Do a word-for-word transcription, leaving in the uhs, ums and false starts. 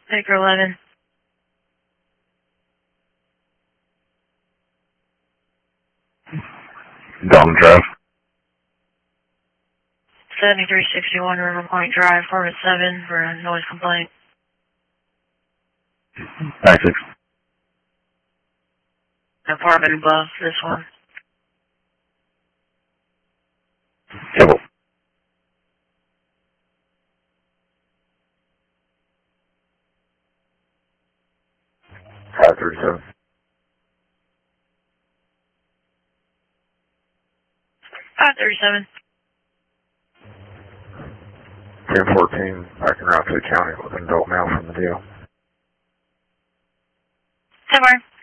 Baker eleven. Dalton Drive. seventy-three sixty-one River Point Drive, Corbett seven for a noise complaint. nine six. Apartment above this one. Civil. five thirty-seven. five thirty-seven. ten fourteen, backing around to the county with an adult male from the deal. ten more.